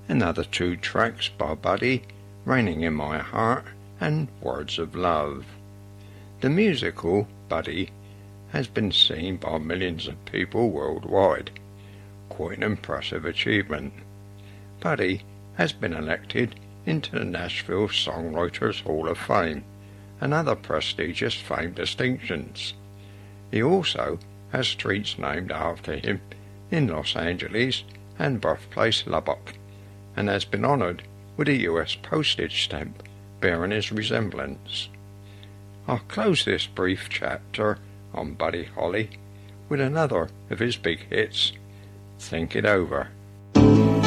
Another two tracks by Buddy, Raining in My Heart and Words of Love. The musical Buddy has been seen by millions of people worldwide. Quite an impressive achievement. Buddy has been elected into the Nashville Songwriters Hall of Fame and other prestigious fame distinctions. He also has streets named after him in Los Angeles and birthplace Lubbock, and has been honoured with a US postage stamp bearing his resemblance. I'll close this brief chapter on Buddy Holly with another of his big hits, Think It Over.